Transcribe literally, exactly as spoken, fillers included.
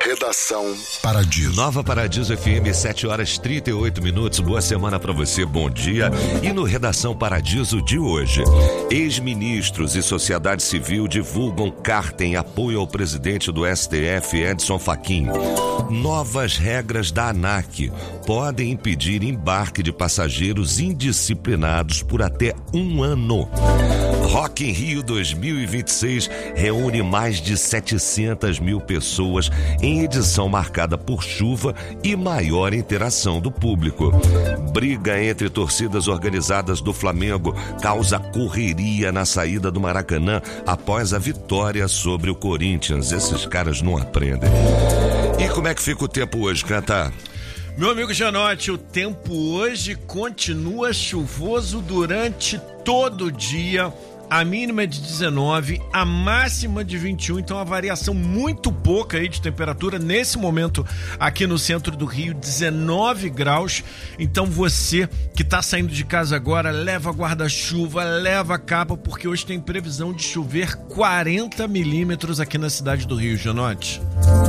Redação Paradiso. Nova Paradiso F M, sete horas e trinta e oito minutos. Boa semana pra você, bom dia. E no Redação Paradiso de hoje, ex-ministros e sociedade civil divulgam carta em apoio ao presidente do S T F, Edson Fachin. Novas regras da ANAC podem impedir embarque de passageiros indisciplinados por até um ano. Rock in Rio dois mil e vinte e seis reúne mais de setecentas mil pessoas em edição marcada por chuva e maior interação do público. Briga entre torcidas organizadas do Flamengo causa correria na saída do Maracanã após a vitória sobre o Corinthians. Esses caras não aprendem. E como é que fica o tempo hoje, Canta? Meu amigo Janote, o tempo hoje continua chuvoso durante todo o dia. A mínima é de dezenove, a máxima de vinte e um, então a variação muito pouca aí de temperatura nesse momento aqui no centro do Rio, dezenove graus. Então você que tá saindo de casa agora, leva guarda-chuva, leva capa, porque hoje tem previsão de chover quarenta milímetros aqui na cidade do Rio, Janote.